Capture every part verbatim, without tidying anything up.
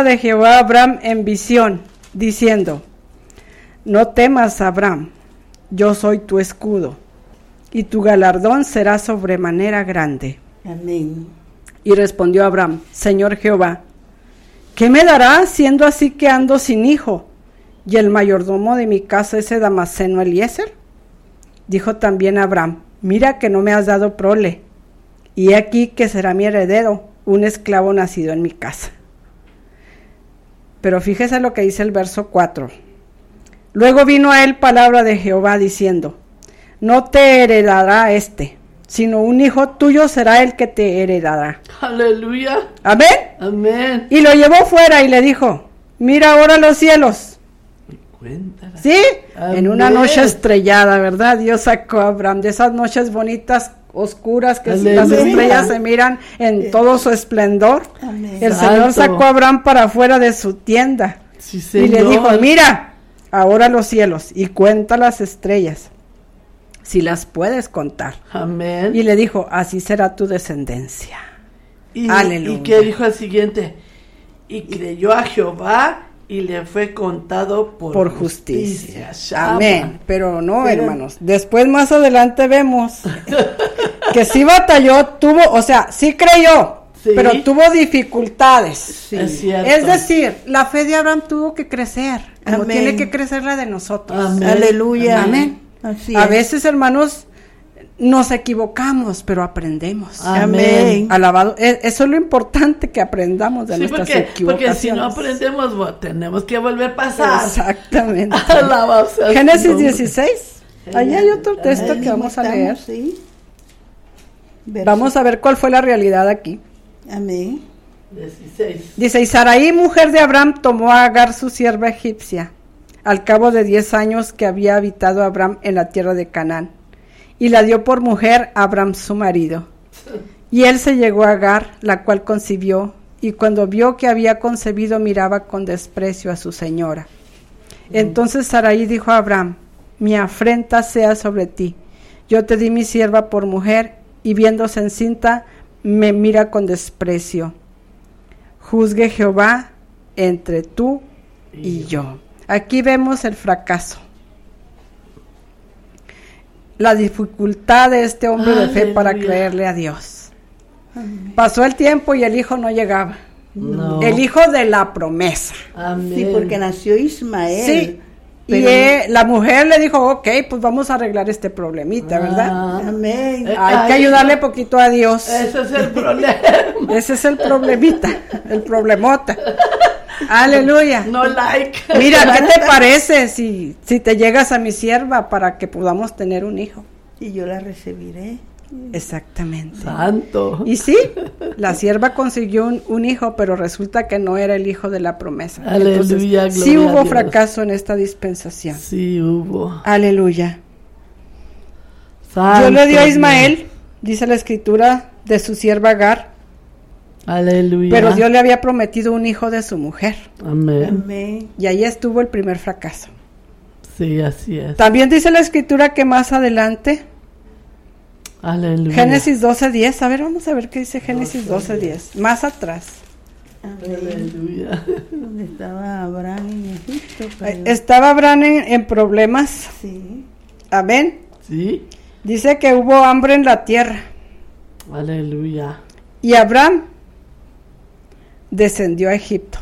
palabra de Jehová a Abram en visión, diciendo: no temas, Abram, yo soy tu escudo, y tu galardón será sobremanera grande. Amén. Y respondió Abram: Señor Jehová, ¿qué me dará siendo así que ando sin hijo, y el mayordomo de mi casa es Damaseno Eliezer? Dijo también Abram: mira que no me has dado prole, y he aquí que será mi heredero, un esclavo nacido en mi casa. Pero fíjese lo que dice el verso cuatro. Luego vino a él palabra de Jehová diciendo: no te heredará este, sino un hijo tuyo será el que te heredará. Aleluya. Amén. Amén. Y lo llevó fuera y le dijo: mira ahora los cielos. Cuéntala. ¿Sí? Amén. En una noche estrellada, ¿verdad? Dios sacó a Abram de esas noches bonitas, oscuras, que Aleluya. las estrellas se miran en todo su esplendor. Amén. El Santo. Señor sacó a Abram para afuera de su tienda. Sí, Y Señor. le dijo: mira ahora los cielos y cuenta las estrellas, si las puedes contar. Amén. Y le dijo: así será tu descendencia. Y, Aleluya. y que dijo al siguiente: y creyó a Jehová y le fue contado por, Por justicia. Shama. Amén. Pero no, Pero- hermanos. Después más adelante vemos que sí batalló, tuvo, o sea, sí creyó, Sí. pero tuvo dificultades. Sí. Es cierto. Es decir, la fe de Abraham tuvo que crecer, como Amén. tiene que crecer la de nosotros. Amén. Aleluya. Amén. Así A es. veces, hermanos, nos equivocamos, pero aprendemos. Amén. Alabado. e- Eso es lo importante, que aprendamos de Sí, nuestras porque, equivocaciones. porque si no aprendemos, bueno, tenemos que volver a pasar. Exactamente. Alabado sea su Génesis nombre. dieciséis. Allá hay otro texto Ahí que vamos a estamos, leer. sí. Verso- Vamos a ver cuál fue la realidad aquí. Amén. dieciséis. Dice: y Sarai, mujer de Abraham, tomó a Agar su sierva egipcia, al cabo de diez años que había habitado Abraham en la tierra de Canaán, y la dio por mujer a Abraham su marido. Y él se llegó a Agar, la cual concibió, y cuando vio que había concebido, miraba con desprecio a su señora. Entonces Sarai dijo a Abraham: mi afrenta sea sobre ti, yo te di mi sierva por mujer, y viéndose encinta, me mira con desprecio. Juzgue Jehová entre tú y yo. Aquí vemos el fracaso, la dificultad de este hombre de fe para Aleluya. creerle a Dios. Pasó el tiempo y el hijo no llegaba. No. El hijo de la promesa. Amén. Sí, porque nació Ismael. Sí. Y pero- eh, la mujer le dijo: ok, pues vamos a arreglar este problemita, ¿verdad? Ah, Amén. Eh, Hay que ahí ayudarle está. poquito a Dios. Ese es el problema. Ese es el problemita, el problemota. Aleluya. No like. Mira, ¿qué te parece si, si te llegas a mi sierva para que podamos tener un hijo? Y yo la recibiré. Exactamente. Santo. Y sí, la sierva consiguió un, un hijo, pero resulta que no era el hijo de la promesa. Aleluya, Entonces, sí gloria a hubo Dios. fracaso en esta dispensación. Sí hubo. Aleluya. Santo Dios le dio a Dios. Ismael, dice la escritura, de su sierva Agar, Aleluya. pero Dios le había prometido un hijo de su mujer. Amén. Amén. Y ahí estuvo el primer fracaso. Sí, así es. También dice la escritura que más adelante, Aleluya. Génesis doce diez, a ver, vamos a ver qué dice Génesis doce diez, más atrás. Amén. Aleluya. Donde estaba Abraham en Egipto. Eh, pero- Estaba Abraham en, en problemas, Sí. amén. Sí. Dice que hubo hambre en la tierra Aleluya. y Abraham descendió a Egipto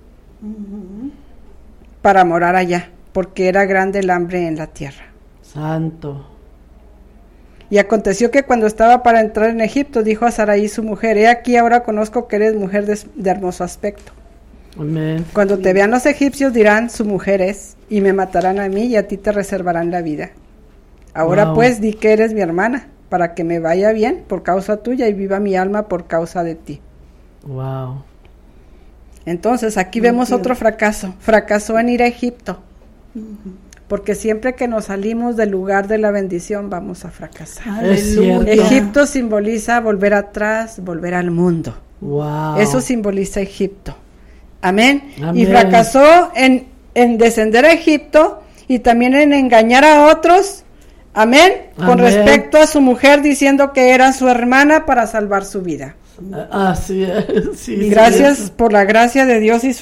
para morar allá, porque era grande el hambre en la tierra. Santo. Y aconteció que cuando estaba para entrar en Egipto, dijo a Sarai su mujer: he aquí ahora conozco que eres mujer de, de hermoso aspecto. Amén. Cuando te vean los egipcios dirán: su mujer es, y me matarán a mí y a ti te reservarán la vida. Ahora Wow. pues di que eres mi hermana, para que me vaya bien por causa tuya y viva mi alma por causa de ti. Wow. Entonces aquí vemos otro fracaso. Fracasó en ir a Egipto. Porque siempre que nos salimos del lugar de la bendición vamos a fracasar. Es cierto. Egipto simboliza volver atrás, volver al mundo. Wow. Eso simboliza Egipto. Amén. Amén. Y fracasó en, en descender a Egipto y también en engañar a otros. Amén. Con Amén. respecto a su mujer diciendo que era su hermana para salvar su vida. Así es. Sí, sí, Gracias es. por la gracia de Dios y su